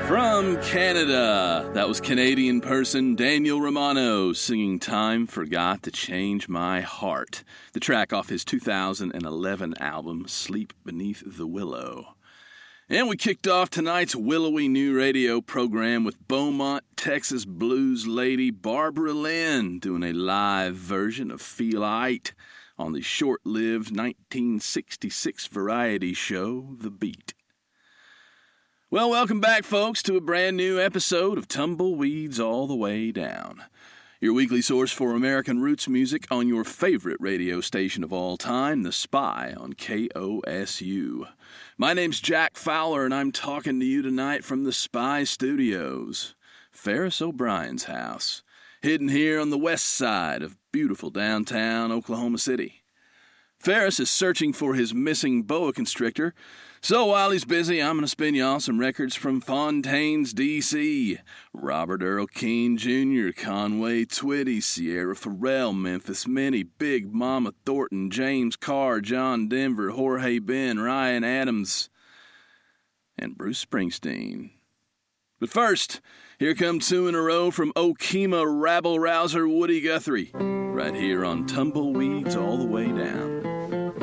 From Canada, that was Canadian person Daniel Romano singing Time Forgot to Change My Heart, the track off his 2011 album Sleep Beneath the Willow. And we kicked off tonight's willowy new radio program with Beaumont, Texas blues lady Barbara Lynn doing a live version of Feel Aight on the short-lived 1966 variety show The Beat. Well, welcome back, folks, to a brand new episode of Tumbleweeds All the Way Down, your weekly source for American roots music on your favorite radio station of all time, The Spy on KOSU. My name's Jack Fowler, and I'm talking to you tonight from The Spy Studios, Ferris O'Brien's house, hidden here on the west side of beautiful downtown Oklahoma City. Ferris is searching for his missing boa constrictor, so while he's busy, I'm going to spin y'all some records from Fontaines, D.C., Robert Earl Keen Jr., Conway Twitty, Sierra Farrell, Memphis Minnie, Big Mama Thornton, James Carr, John Denver, Jorge Ben, Ryan Adams, and Bruce Springsteen. But first, here come two in a row from Okemah rabble-rouser Woody Guthrie, right here on Tumbleweeds All the Way Down.